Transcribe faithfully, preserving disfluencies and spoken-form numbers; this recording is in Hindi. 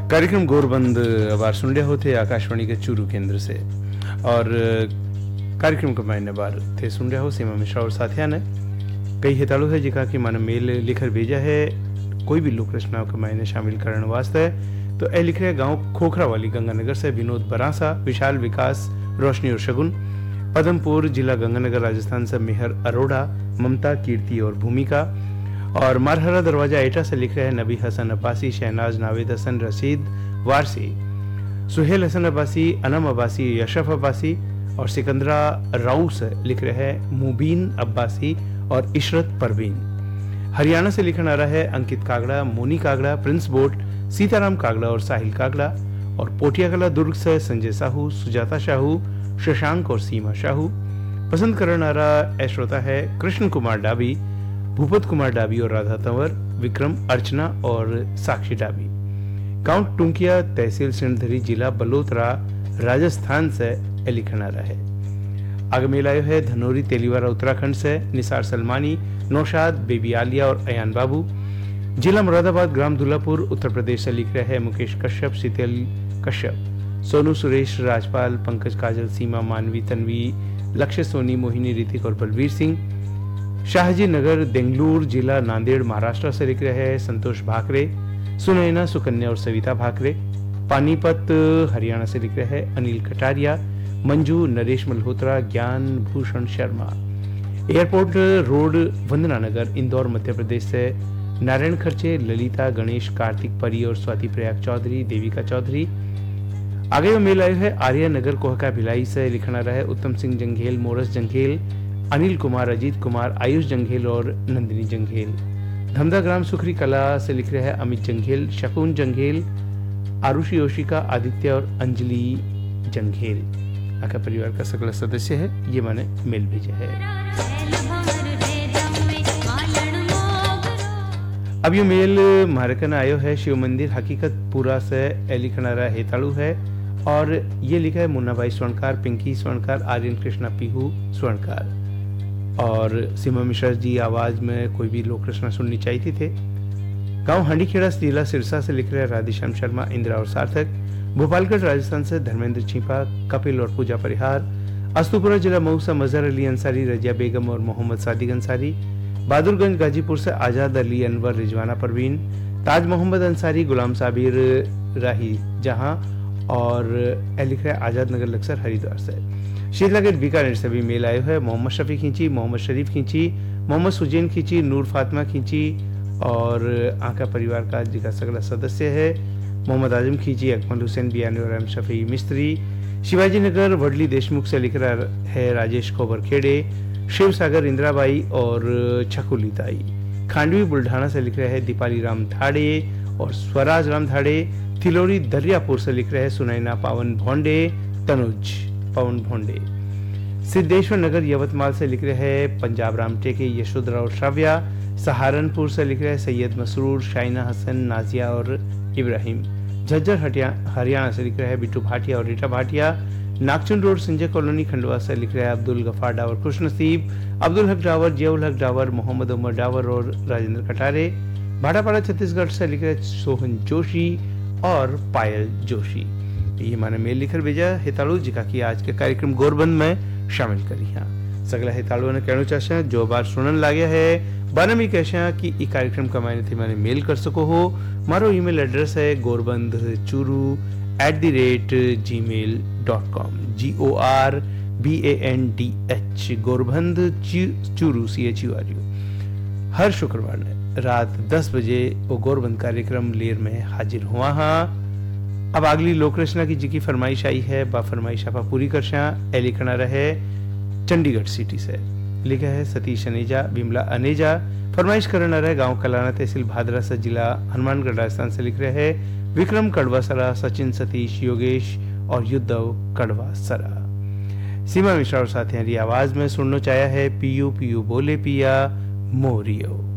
कार्यक्रम गोरबंद बार सुन रहे होते आकाशवाणी के चूरू केंद्र से। और कार्यक्रम को मैंने बार थे सुन रहे हो सीमा मिश्रा और साथिया ने कई हितालु है जिका कि मैंने मेल लिखकर भेजा है कोई भी लोक रचनाओं को मैंने शामिल करने वास्ते। तो ए लिख रहे गांव खोखरा वाली गंगानगर से विनोद बरासा, विशाल विकास, रोशनी और शगुन, पदमपुर जिला गंगानगर राजस्थान से मेहर अरोड़ा, ममता, कीर्ति और भूमिका। और मारहरा दरवाजा एटा से लिख रहे हैं नबी हसन अब्बासी, शहनाज, नावेद हसन, रशीद वारसी, सुहेल हसन अब्बासी, अनम अब्बासी, यशफ अब्बासी। और सिकंदरा राउ से लिख रहे हैं मुबीन अब्बासी और इशरत परवीन। हरियाणा से लिखना आ रहा है अंकित कागड़ा, मोनी कागड़ा, प्रिंस बोट, सीताराम कागड़ा और साहिल कागड़ा। और पोटियाकला दुर्ग से संजय साहू, सुजाता साहू, शशांक और सीमा साहू। पसंद करने आ रहा श्रोता है कृष्ण कुमार डाबी, भूपत कुमार डाबी और राधा तंवर, विक्रम, अर्चना और साक्षी डाबी। गांव टुंकिया, तहसील सिंधरी, जिला बलोतरा, राजस्थान से लिखना रहा है। आगे मेल आयो है धनोरी तेलीवारा उत्तराखंड से निसार सलमानी, नौशाद, बेबी आलिया और अयान बाबू। जिला मुरादाबाद, ग्राम दुल्लापुर, उत्तर प्रदेश से लिख रहे हैं मुकेश कश्यप, शीतल कश्यप, सोनू, सुरेश, राजपाल, पंकज, काजल, सीमा, मानवी, तन्वी, लक्ष्य, सोनी, मोहिनी, ऋतिक और बलवीर सिंह। शाहजी नगर, देंगलूर, जिला नांदेड़, महाराष्ट्र से लिख रहे हैं संतोष भाकरे, सुनैना, सुकन्या और सविता भाकरे। पानीपत, हरियाणा से लिख रहे हैं अनिल कटारिया, मंजू, नरेश मल्होत्रा, ज्ञान भूषण शर्मा। एयरपोर्ट रोड, वंदना नगर, इंदौर, मध्य प्रदेश से नारायण खर्चे, ललिता, गणेश, कार्तिक, परी और स्वाति प्रयाग चौधरी, देविका चौधरी। आगे वो मेल आए है आर्य नगर, कोहका, भिलाई से लिखना रहे उत्तम सिंह जंघेल, मोरस जंघेल, अनिल कुमार, अजीत कुमार, आयुष जंघेल और नंदिनी जंघेल। धमदा ग्राम, सुखरी कला से लिख रहे हैं अमित जंघेल, शकुन जंघेल, आरुषि योशिका, आदित्य और अंजलि जंघेल। आका परिवार का सकल सदस्य है, ये मैंने मेल भेजा है। अब ये मेल मारकन आयो है शिव मंदिर हकीकत पूरा से लिखनारा हेताड़ू है। और ये लिखा है मुन्ना भाई स्वर्णकार, पिंकी स्वर्णकार, आर्यन कृष्णा पीहू स्वर्णकार। और सीमा मिश्रा जी आवाज में कोई भी लोक रचना सुननी चाहिए थे। गांव हंडीखेड़ा, जिला सिरसा से लिख रहे हैं राधेश्याम शर्मा, इंदिरा और सार्थक। भोपालगढ़ राजस्थान से धर्मेंद्र छिपा, कपिल और पूजा परिहार। अस्तुपुरा जिला मऊ से मजहर अली अंसारी, रजिया बेगम और मोहम्मद सादिक अंसारी। बहादुरगंज गाजीपुर से आजाद अली अनवर, रिजवाना परवीन। ताज मोहम्मद अंसारी, गुलाम साबिर राही जहां। और लिख रहे आजाद नगर लक्सर हरिद्वार से। शीतलागढ़ बीकानेर से भी मेल आए हुए मोहम्मद शफी खींची, मोहम्मद शरीफ खींची, मोहम्मद सुजैन खींची, नूर फातिमा खींची। और आका परिवार का जिका सगला सदस्य है मोहम्मद आजम खींची, अकमल हुसैन बियानी और एम शफी मिस्त्री। शिवाजी नगर वडली देशमुख से लिख रहा है राजेश खोबर खेड़े, शिव सागर, इंदिराबाई और छकुलीताई। खांडवी बुल्ढाना से लिख रहे हैं दीपाली राम धाड़े और स्वराज राम धाड़े। थिलोरी दरियापुर से लिख रहे हैं सुनैना पावन भोंडे, तनुज पवन भोंडे। सिद्धेश्वर नगर यवतमाल से लिख रहे हैं पंजाब राम टेके, यशोधरा और श्राव्या। सहारनपुर से लिख रहे हैं सैयद मसरूर, शाइना हसन, नाजिया और इब्राहिम। झज्जर हरियाणा से लिख रहे हैं बिट्टू भाटिया और रीटा भाटिया। नागचुन रोड, संजय कॉलोनी, खंडवा से लिख रहे हैं अब्दुल गफार डावर, खुश नसीब, अब्दुल हक डावर, जियाउल हक डावर, मोहम्मद उमर डावर और राजेंद्र कटारे। भाटापाड़ा छत्तीसगढ़ से लिख रहे हैं सोहन जोशी और पायल जोशी। ये मैंने मेल लिखकर भेजा हितालू जिका की आज के कार्यक्रम गोरबंद में शामिल करी। हाँ सगला हितालुओं ने कहना चाहे जो बार सुनन लागे है बाने में कह कि ई कार्यक्रम का मैंने थी मैंने मेल कर सको हो। मारो ईमेल एड्रेस है Gorband Churu at the rate ji mail dot com, ji O R B A N D H, Gorband Churu C H U are you. हर शुक्रवार ने रात दस बजे वो गोरबंद कार्यक्रम लेर में हाजिर हुआ। हाँ अब अगली लोक रचना की जिकी फरमाइश आई है बा फरमाइश आपा पूरी करशा ए लिखना रहे चंडीगढ़ सिटी से। लिखा है सतीश अनेजा, बिमला अनेजा। फरमाइश करना रहे गांव कलाना, तहसील भादरा से, जिला हनुमानगढ़, राजस्थान से लिख रहे हैं विक्रम कड़वासरा, सचिन, सतीश, योगेश और युद्धव कड़वासरा। सीमा मिश्रा और साथियों की आवाज में सुनना चाहा है पीयू पीयू बोले पिया मोरियो।